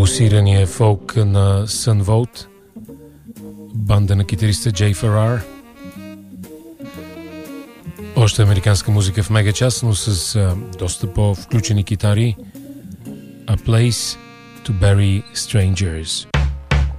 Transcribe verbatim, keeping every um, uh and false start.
форсирания фолк на Sun Volt, банда на китариста Джей Феррар. Още американска музика в мега час, но с а, доста по-включени китари. A Place to Bury Strangers.